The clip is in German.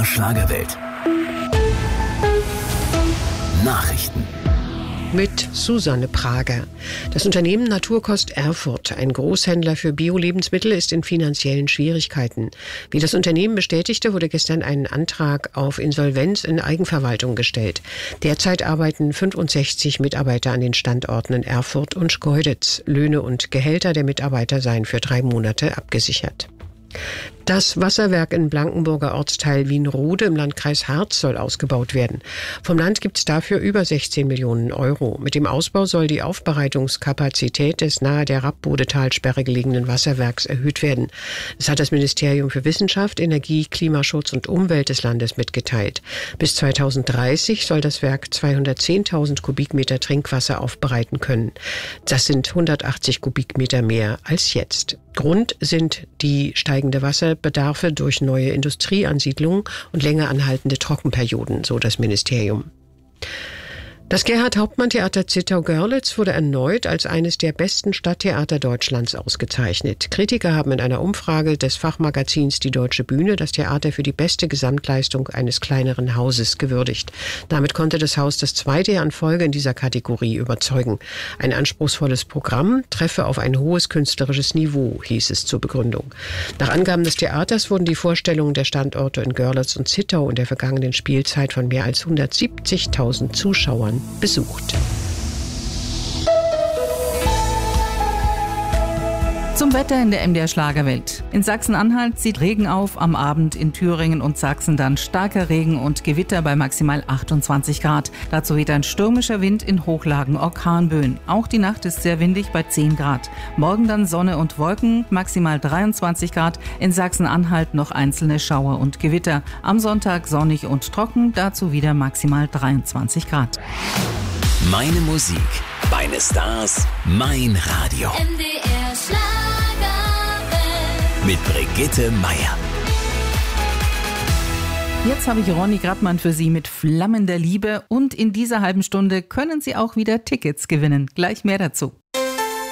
MDR Schlagerwelt. Nachrichten. Mit Susanne Prager. Das Unternehmen Naturkost Erfurt, ein Großhändler für Bio-Lebensmittel, ist in finanziellen Schwierigkeiten. Wie das Unternehmen bestätigte, wurde gestern ein Antrag auf Insolvenz in Eigenverwaltung gestellt. Derzeit arbeiten 65 Mitarbeiter an den Standorten in Erfurt und Schkeuditz. Löhne und Gehälter der Mitarbeiter seien für 3 Monate abgesichert. Das Wasserwerk in Blankenburger Ortsteil Wienrode im Landkreis Harz soll ausgebaut werden. Vom Land gibt es dafür über 16 Millionen Euro. Mit dem Ausbau soll die Aufbereitungskapazität des nahe der Rappbodetalsperre gelegenen Wasserwerks erhöht werden. Das hat das Ministerium für Wissenschaft, Energie, Klimaschutz und Umwelt des Landes mitgeteilt. Bis 2030 soll das Werk 210.000 Kubikmeter Trinkwasser aufbereiten können. Das sind 180 Kubikmeter mehr als jetzt. Grund sind die steigende Wasserbedarfe durch neue Industrieansiedlungen und länger anhaltende Trockenperioden, so das Ministerium. Das Gerhard-Hauptmann-Theater Zittau-Görlitz wurde erneut als eines der besten Stadttheater Deutschlands ausgezeichnet. Kritiker haben in einer Umfrage des Fachmagazins Die Deutsche Bühne das Theater für die beste Gesamtleistung eines kleineren Hauses gewürdigt. Damit konnte das Haus das 2. Jahr in Folge in dieser Kategorie überzeugen. Ein anspruchsvolles Programm treffe auf ein hohes künstlerisches Niveau, hieß es zur Begründung. Nach Angaben des Theaters wurden die Vorstellungen der Standorte in Görlitz und Zittau in der vergangenen Spielzeit von mehr als 170.000 Zuschauern besucht. Zum Wetter in der MDR Schlagerwelt. In Sachsen-Anhalt zieht Regen auf, am Abend in Thüringen und Sachsen dann starker Regen und Gewitter bei maximal 28 Grad. Dazu weht ein stürmischer Wind, in Hochlagen Orkanböen. Auch die Nacht ist sehr windig bei 10 Grad. Morgen dann Sonne und Wolken, maximal 23 Grad. In Sachsen-Anhalt noch einzelne Schauer und Gewitter. Am Sonntag sonnig und trocken, dazu wieder maximal 23 Grad. Meine Musik, meine Stars, mein Radio. MDR Schlagerwelt. Mit Brigitte Meier. Jetzt habe ich Ronny Grattmann für Sie mit Flammen der Liebe und in dieser halben Stunde können Sie auch wieder Tickets gewinnen. Gleich mehr dazu.